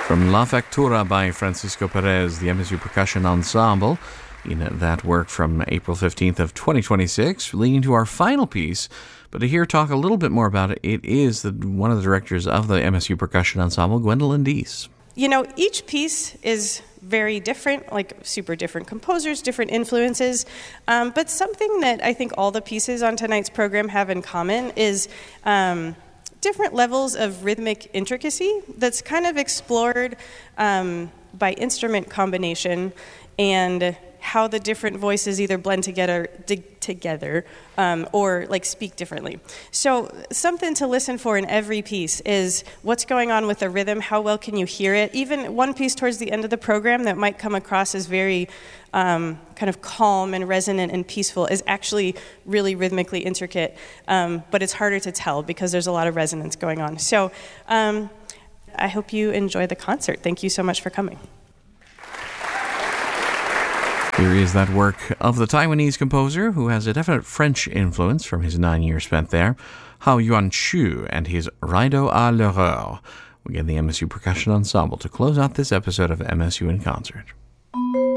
From La Factura by Francisco Perez, the MSU Percussion Ensemble, in that work from April 15th of 2026, leading to our final piece. But to hear talk a little bit more about it, it is one of the directors of the MSU Percussion Ensemble, Gwendolyn Deese. You know, each piece is very different, like super different composers, different influences. But something that I think all the pieces on tonight's program have in common is different levels of rhythmic intricacy that's kind of explored by instrument combination and how the different voices either blend together or like speak differently. So something to listen for in every piece is what's going on with the rhythm, how well can you hear it. Even one piece towards the end of the program that might come across as very kind of calm and resonant and peaceful is actually really rhythmically intricate, but it's harder to tell because there's a lot of resonance going on. So I hope you enjoy the concert. Thank you so much for coming. Here is that work of the Taiwanese composer who has a definite French influence from his 9 years spent there, Hao Yuan-Chu and his Rideau à l'Horreur. We get the MSU Percussion Ensemble to close out this episode of MSU in Concert.